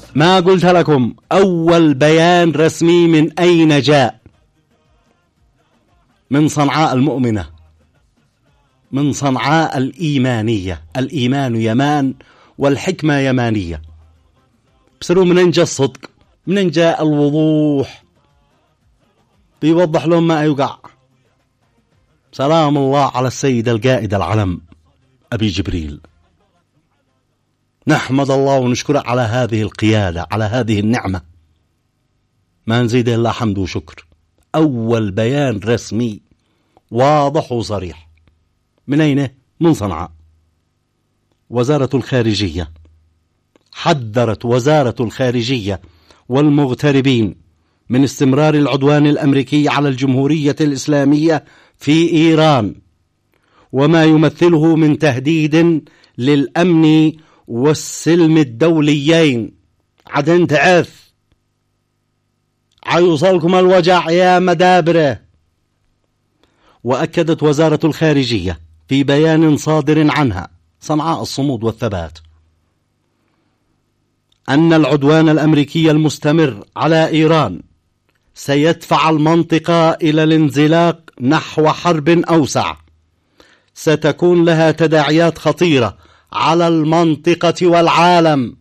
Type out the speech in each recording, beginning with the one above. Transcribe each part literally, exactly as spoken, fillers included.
ما قلت لكم أول بيان رسمي من أين جاء؟ من صنعاء المؤمنة، من صنعاء الإيمانية. الإيمان يمان والحكمة يمانية. بسروا من جاء الصدق، من جاء الوضوح، بيوضح لهم ما يوقع. سلام الله على السيد القائد العلم أبي جبريل. نحمد الله ونشكره على هذه القيادة، على هذه النعمة، ما نزيد إلا حمد وشكر. أول بيان رسمي واضح وصريح من أين؟ من صنعاء. وزارة الخارجية حذرت وزارة الخارجية والمغتربين من استمرار العدوان الأمريكي على الجمهورية الإسلامية في إيران، وما يمثله من تهديد للأمن والسلم الدوليين. عدن تعرف عيوصلكم الوجع يا مدابره. وأكدت وزارة الخارجية في بيان صادر عنها صنعاء الصمود والثبات أن العدوان الأمريكي المستمر على إيران سيدفع المنطقة إلى الانزلاق نحو حرب أوسع ستكون لها تداعيات خطيرة على المنطقة والعالم.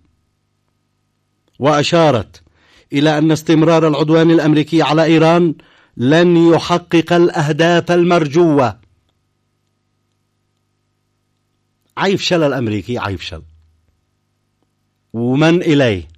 وأشارت إلى أن استمرار العدوان الأمريكي على إيران لن يحقق الأهداف المرجوة. عيفشل الأمريكي، عيفشل ومن إليه.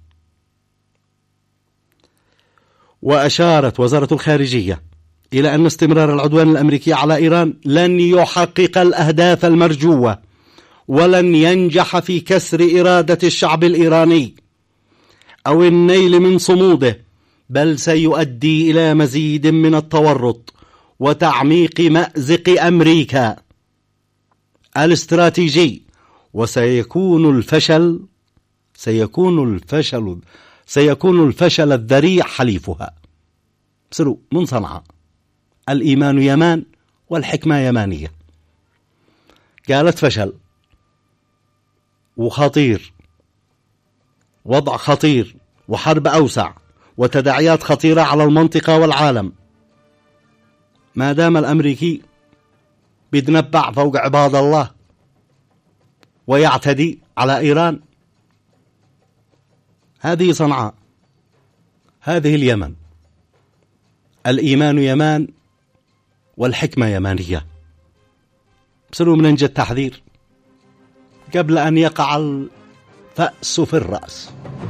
وأشارت وزارة الخارجية إلى أن استمرار العدوان الأمريكي على إيران لن يحقق الأهداف المرجوة ولن ينجح في كسر إرادة الشعب الإيراني أو النيل من صموده، بل سيؤدي إلى مزيد من التورط وتعميق مأزق أمريكا الاستراتيجي. وسيكون الفشل سيكون الفشل سيكون الفشل الذريع حليفها. بسروا من صنعاء. الإيمان يمان والحكمة يمانية. قالت فشل وخطير، وضع خطير وحرب أوسع وتداعيات خطيرة على المنطقة والعالم. ما دام الأمريكي بيتنبع فوق عباد الله ويعتدي على إيران. هذه صنعاء، هذه اليمن. الإيمان يمان والحكمة يمانية. بسروا من نجد التحذير قبل أن يقع الفأس في الرأس.